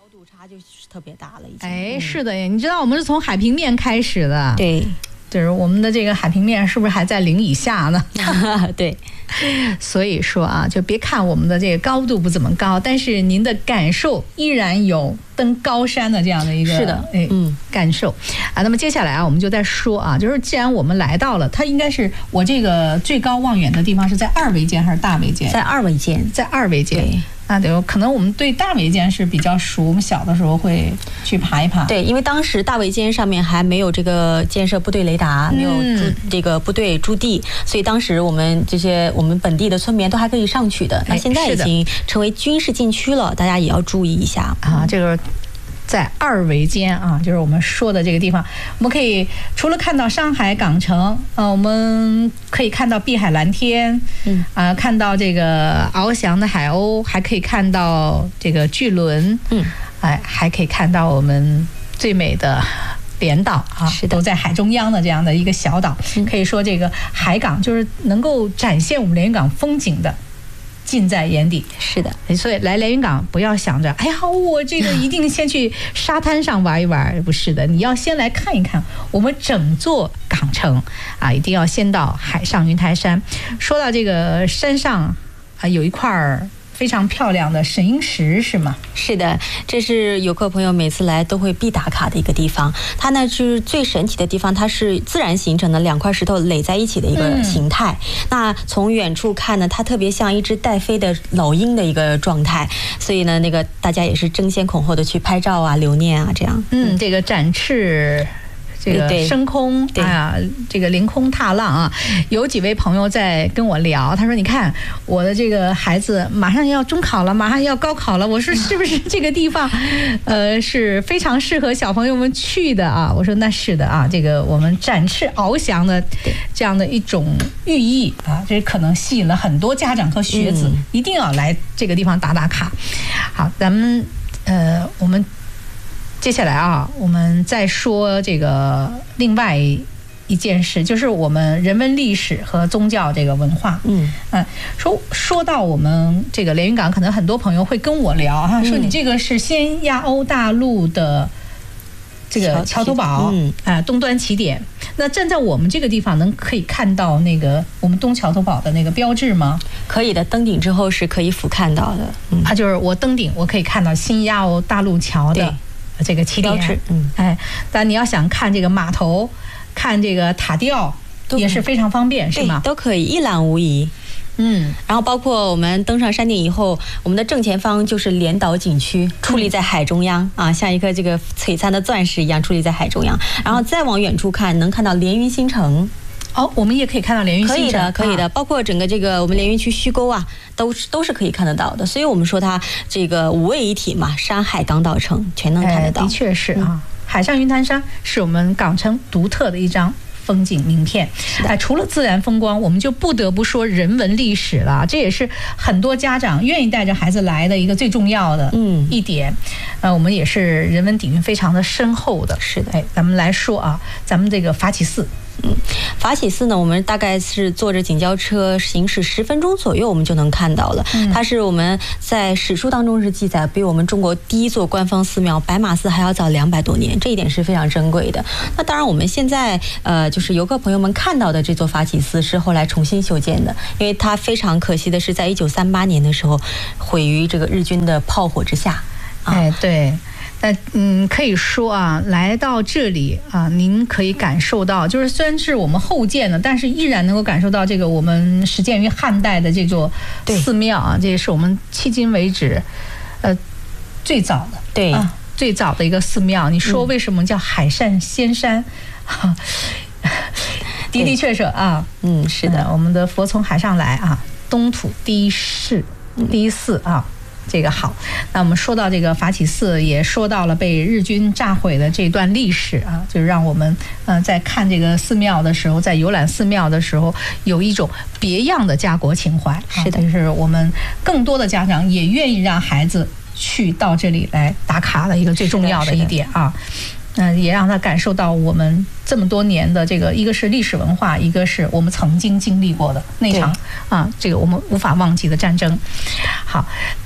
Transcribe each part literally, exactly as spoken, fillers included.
度差就是特别大了，已经。 哎，是的，你知道我们是从海平面开始的， 对， 就是我们的这个海平面是不是还在零以下呢？ 对， 所以说啊，就别看我们的这个高度不怎么高，但是您的感受依然有登高山的这样的一个是的， 哎， 嗯， 感受啊。那么接下来啊，我们就在说啊，就是既然我们来到了，它应该是我这个最高望远的地方是在二维间还是大维间？ 在二维间， 在二维间。 对。 啊，对，可能我们对大围间是比较熟，我们小的时候会去爬一爬。 对，因为当时大围间上面还没有这个建设部队雷达，没有驻这个部队驻地，所以当时我们这些我们本地的村民都还可以上去的。那现在已经成为军事禁区了，大家也要注意一下啊，这个。在二维间啊，就是我们说的这个地方，我们可以除了看到上海港城，呃，我们可以看到碧海蓝天，嗯啊、呃，看到这个翱翔的海鸥，还可以看到这个巨轮，嗯，哎，还可以看到我们最美的连岛啊，都在海中央的这样的一个小岛，嗯、可以说这个海港就是能够展现我们连云港风景的。尽在眼底， 是的， 所以来连云港不要想着，哎呀，我这个一定先去沙滩上玩一玩，不是的，你要先来看一看我们整座港城啊，一定要先到海上云台山。说到这个山上啊，有一块非常漂亮的神鹰石，是吗？ 是的，这是游客朋友每次来都会必打卡的一个地方。它呢是最神奇的地方，它是自然形成的两块石头垒在一起的一个形态。嗯、那从远处看呢，它特别像一只待飞的老鹰的一个状态，所以呢，那个大家也是争先恐后的去拍照啊、留念啊，这样。 嗯，这个展翅。这个升空啊，这个凌空踏浪啊，有几位朋友在跟我聊，他说：“你看我的这个孩子马上要中考了，马上要高考了。”我说：“是不是这个地方，呃，是非常适合小朋友们去的啊？”我说：“那是的啊，这个我们展翅翱翔的这样的一种寓意啊，这可能吸引了很多家长和学子，嗯、一定要来这个地方打打卡。”好，咱们呃，我们。接下来啊，我们再说这个另外一件事，就是我们人文历史和宗教这个文化。嗯嗯，说说到我们这个连云港，可能很多朋友会跟我聊哈，说你这个是先亚欧大陆的这个桥头堡，嗯啊，东端起点。那站在我们这个地方，能可以看到那个我们东桥头堡的那个标志吗？ 可以的，登顶之后是可以俯瞰到的。 嗯，它就是我登顶，我可以看到新亚欧大陆桥的。这个起点，嗯，哎，但你要想看这个码头，看这个塔吊，也是非常方便，是吗？ 都可以，一览无遗。嗯，然后包括我们登上山顶以后，我们的正前方就是连岛景区，矗立在海中央、嗯、啊，像一颗这个璀璨的钻石一样矗立在海中央。然后再往远处看，能看到连云新城。 哦，我们也可以看到连云新城， 可以的，可以的，包括整个这个我们连云区虚沟啊，都是都是可以看得到的。所以我们说它这个五位一体嘛，山海港岛城全能看得到。 哎、的确是啊、嗯，海上云台山是我们港城独特的一张风景名片。哎，除了自然风光，我们就不得不说人文历史了。这也是很多家长愿意带着孩子来的一个最重要的一点。嗯，呃，我们也是人文底蕴非常的深厚的。 是的， 哎，咱们来说啊，咱们这个法喜寺。 嗯，法喜寺呢，我们大概是坐着景交车行驶十分钟左右，我们就能看到了。嗯、它是我们在史书当中是记载，比我们中国第一座官方寺庙白马寺还要早两百多年，这一点是非常珍贵的。那当然，我们现在呃，就是游客朋友们看到的这座法喜寺是后来重新修建的，因为它非常可惜的是，在一九三八年的时候毁于这个日军的炮火之下。 啊、哎，对。那嗯，可以说啊，来到这里啊，您可以感受到，就是虽然是我们后建的，但是依然能够感受到这个我们始建于汉代的这座寺庙啊，这也是我们迄今为止，呃，最早的对啊，最早的一个寺庙。你说为什么叫海上仙山？嗯、的的确确啊， 嗯，是的， 嗯、我们的佛从海上来啊，东土第一寺，第一寺啊。这个好，那我们说到这个法喜寺，也说到了被日军炸毁的这段历史啊，就是让我们呃在看这个寺庙的时候，在游览寺庙的时候，有一种别样的家国情怀。 是的， 就是我们更多的家长也愿意让孩子去到这里来打卡的一个最重要的一点啊。嗯、呃，也让他感受到我们这么多年的这个，一个是历史文化，一个是我们曾经经历过的那场啊，这个我们无法忘记的战争。好。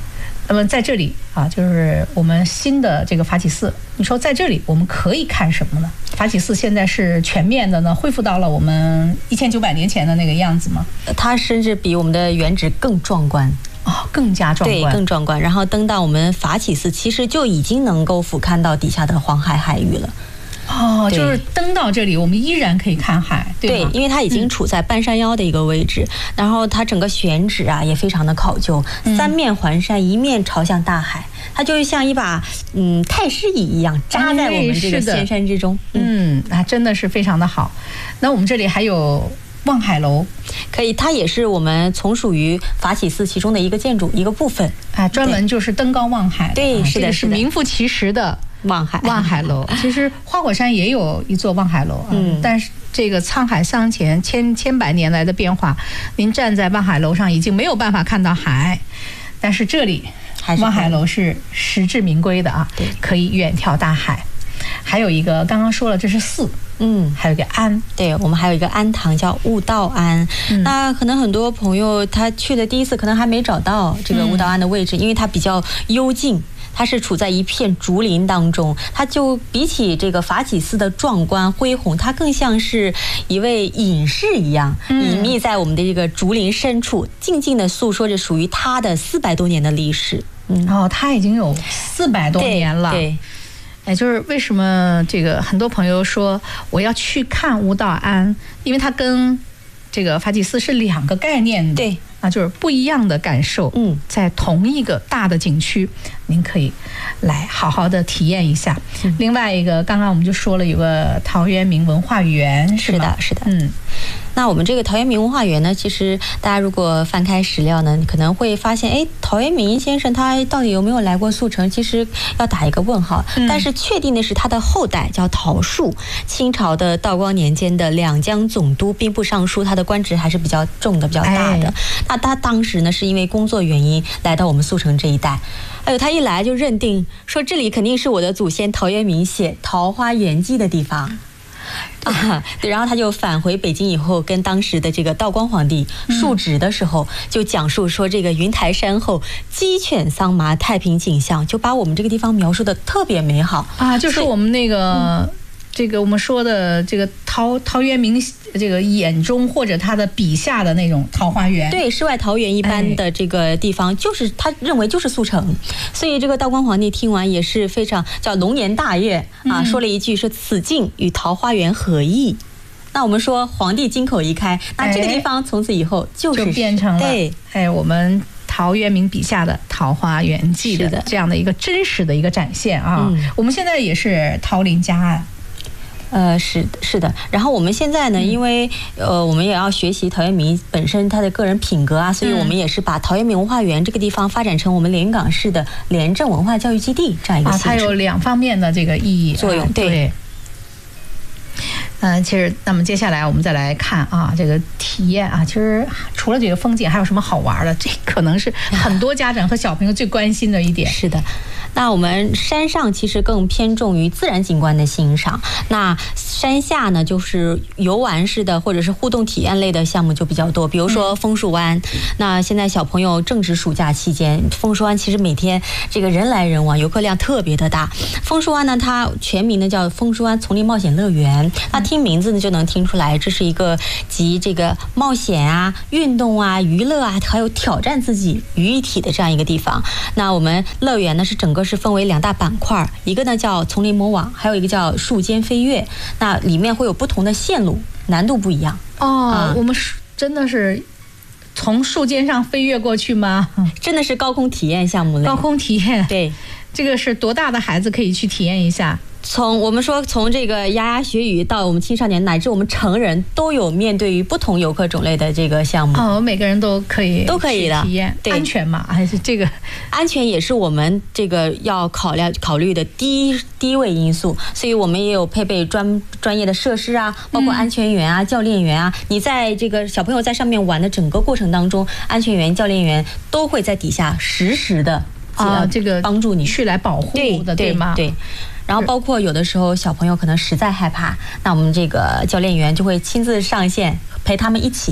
那么在这里啊，就是我们新的这个法喜寺，你说在这里我们可以看什么呢？法喜寺现在是全面的呢，恢复到了我们一千九百年前的那个样子吗？ 它甚至比我们的原址更壮观。 哦，更加壮观， 对，更壮观。然后登到我们法喜寺，其实就已经能够俯瞰到底下的黄海海域了。 哦，就是登到这里，我们依然可以看海，对吗？ 对，因为它已经处在半山腰的一个位置，嗯、然后它整个选址啊也非常的考究，嗯、三面环山，一面朝向大海，它就像一把嗯太师椅一样扎在我们这个仙山之中。 嗯，啊，真的是非常的好。那我们这里还有望海楼， 可以，它也是我们从属于法喜寺其中的一个建筑一个部分， 啊，专门就是登高望海。 对，是的， 这个是名副其实的望海望海楼。其实花果山也有一座望海楼，嗯，但是这个沧海桑田千千百年来的变化，您站在望海楼上已经没有办法看到海，但是这里望海楼是实至名归的啊，可以远眺大海。还有一个刚刚说了，这是寺。嗯，还有一个庵， 对，我们还有一个庵堂叫悟道庵。嗯、那可能很多朋友他去的第一次可能还没找到这个悟道庵的位置，嗯、因为它比较幽静，它是处在一片竹林当中，它就比起这个法喜寺的壮观恢宏，它更像是一位隐士一样，嗯、隐秘在我们的这个竹林深处，静静地诉说着属于它的四百多年的历史。 嗯，哦，它已经有四百多年了。 对。对， 哎，就是为什么这个很多朋友说我要去看悟道庵，因为它跟这个法喜寺是两个概念的， 对， 啊，就是不一样的感受。嗯，在同一个大的景区，您可以来好好的体验一下。嗯、另外一个，刚刚我们就说了有个陶渊明文化园，是的，是的，嗯。那我们这个陶渊明文化园呢，其实大家如果翻开史料呢，可能会发现，哎，陶渊明先生他到底有没有来过宿城？其实要打一个问号。嗯、但是确定的是，他的后代叫陶树，清朝的道光年间的两江总督、兵部尚书，他的官职还是比较重的、比较大的。哎、那他当时呢，是因为工作原因来到我们宿城这一带。哎呦，他一来就认定说，这里肯定是我的祖先陶渊明写《桃花源记》的地方。啊，对，然后他就返回北京以后，跟当时的这个道光皇帝述职的时候，嗯、就讲述说这个云台山后鸡犬桑麻太平景象，就把我们这个地方描述的特别美好啊，就是我们那个。嗯这个我们说的这个陶陶渊明这个眼中或者他的笔下的那种桃花源， 对，世外桃源一般的这个地方，哎、就是他认为就是速成，所以这个道光皇帝听完也是非常叫龙颜大悦啊，嗯、说了一句说此境与桃花源何异？那我们说皇帝金口一开，那这个地方从此以后就是就变成了对， 哎，我们陶渊明笔下的《桃花源记》的这样的一个真实的一个展现啊。嗯、我们现在也是桃林嘉案。 呃，是是的，然后我们现在呢，因为呃，我们也要学习陶渊明本身他的个人品格啊，所以我们也是把陶渊明文化园这个地方发展成我们连港市的廉政文化教育基地这样一个性质。 啊，它有两方面的这个意义作用， 啊、对。嗯、呃，其实那么接下来我们再来看啊，这个体验啊，其实除了这个风景，还有什么好玩的？这可能是很多家长和小朋友最关心的一点。 是的。那我们山上其实更偏重于自然景观的欣赏，那山下呢就是游玩式的或者是互动体验类的项目就比较多，比如说枫树湾。嗯、那现在小朋友正值暑假期间，枫树湾其实每天这个人来人往，游客量特别的大。枫树湾呢，它全名呢叫枫树湾丛林冒险乐园。那听名字呢就能听出来，这是一个集这个冒险啊、运动啊、娱乐啊，还有挑战自己于一体的这样一个地方。那我们乐园呢是整个是分为两大板块，一个呢叫丛林魔网，还有一个叫树间飞跃。那里面会有不同的线路，难度不一样。 哦，啊、我们真的是从树间上飞跃过去吗？ 真的是高空体验项目类。 高空体验， 对， 这个是多大的孩子可以去体验一下？ 从我们说从这个牙牙学语到我们青少年乃至我们成人都有面对于不同游客种类的这个项目。 哦，每个人都可以都可以的体验。安全嘛，还是这个安全也是我们这个要考量考虑的第一第一位因素，所以我们也有配备专专业的设施啊，包括安全员啊、嗯、教练员啊。你在这个小朋友在上面玩的整个过程当中，安全员、教练员都会在底下实时的啊这个帮助你去来保护的， 对, 对吗？ 对。然后包括有的时候小朋友可能实在害怕，那我们这个教练员就会亲自上线陪他们一起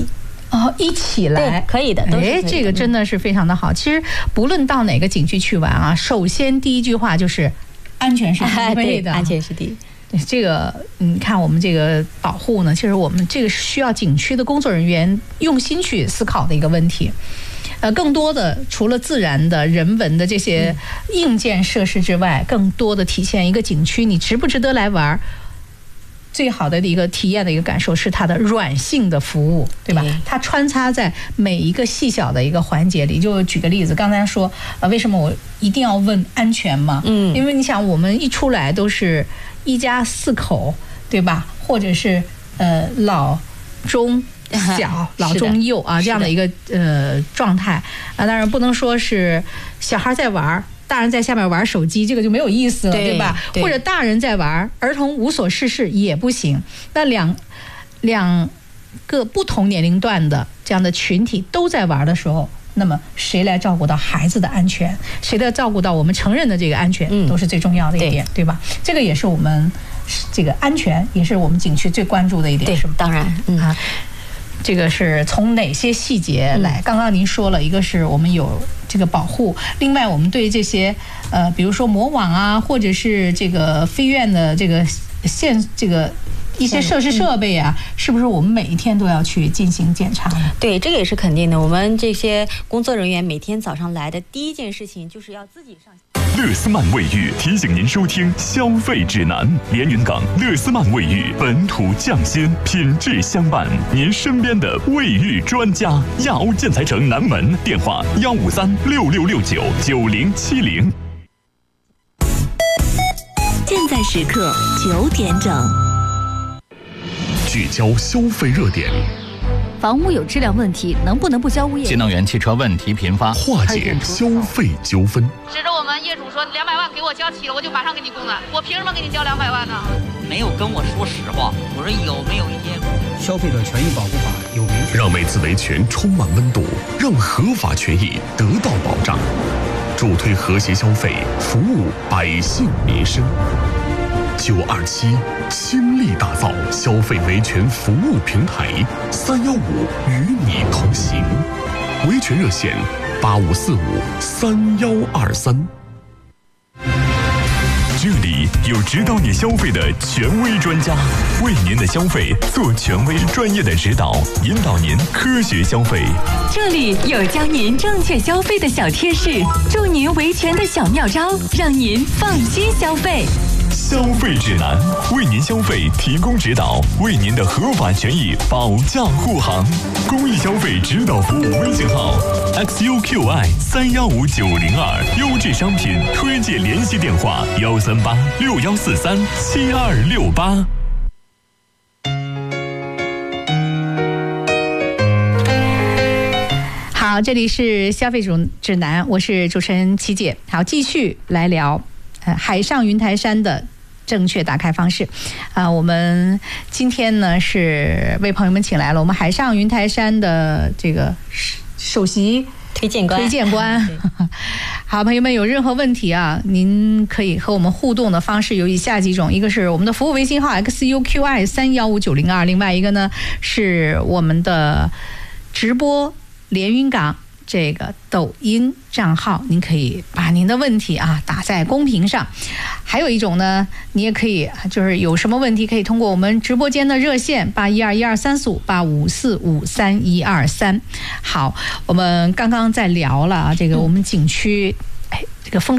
哦，一起来可以的。都是可以的。 哎，这个真的是非常的好。其实不论到哪个景区去玩啊，首先第一句话就是安全是第一位的， 安全是第一。 对，这个你看我们这个保护呢，其实我们这个是需要景区的工作人员用心去思考的一个问题。呃，更多的除了自然的、人文的这些硬件设施之外，更多的体现一个景区你值不值得来玩。最好的一个体验的一个感受是它的软性的服务，对吧？它穿插在每一个细小的一个环节里。就举个例子，刚才说，呃，为什么我一定要问安全嘛？嗯，因为你想，我们一出来都是一家四口，对吧？或者是呃老中小、老中幼啊这样的一个呃状态啊，当然不能说是小孩在玩。大人在下面玩手机，这个就没有意思了， 对, 对吧？对，或者大人在玩，儿童无所事事也不行。那两两个不同年龄段的这样的群体都在玩的时候，那么谁来照顾到孩子的安全？谁来照顾到我们成人的这个安全，嗯、都是最重要的一点， 对, 对吧？这个也是我们这个安全，也是我们景区最关注的一点，是吗？ 当然，嗯啊。 这个是从哪些细节来？刚刚您说了一个是我们有这个保护，另外我们对这些呃，比如说魔网啊，或者是这个飞院的这个现这个一些设施设备啊，是不是我们每一天都要去进行检查呢？ 对，这个也是肯定的。我们这些工作人员每天早上来的第一件事情就是要自己上。 乐思曼卫浴提醒您收听消费指南。连云港乐思曼卫浴本土匠心，品质相伴，您身边的卫浴专家。亚欧建材城南门，电话幺五三六六六九九零七零。 现在时刻九点整， 聚焦消费热点。 房屋有质量问题，能不能不交物业？ 新能源汽车问题频发， 化解消费纠纷。 指着我们业主说两百万给我交齐了，我就马上给你供了。我凭什么给你交两百万呢？ 没有跟我说实话。我说有没有一些消费者权益保护法有明确， 让每次维权充满温度，让合法权益得到保障，助推和谐消费，服务百姓民生。九二七倾力打造消费维权服务平台，三幺五与你同行。维权热线八五四五三幺二三。这里有指导你消费的权威专家，为您的消费做权威专业的指导，引导您科学消费。 这里有教您正确消费的小贴士，助您维权的小妙招，让您放心消费。 消费指南，为您消费提供指导，为您的合法权益保驾护航。公益消费指导服务微信号 X U Q I 三幺五九零二，优质商品推荐联系电话幺三八六幺四三七二六八。 好，这里是消费主指南，我是主持人琪姐。好，继续来聊呃海上云台山的正确打开方式啊、呃，我们今天呢是为朋友们请来了我们海上云台山的这个首席推荐官。 推荐官，好，朋友们有任何问题啊，您可以和我们互动的方式有以下几种：一个是我们的服务微信号 X U Q I 三幺五九零二，另外一个呢是我们的直播连云港这个抖音账号，您可以把您的问题啊打在公屏上。还有一种呢，你也可以就是有什么问题可以通过我们直播间的热线八一二一二三四五八五四五三一二三。好，我们刚刚在聊了啊，这个我们景区哎这个风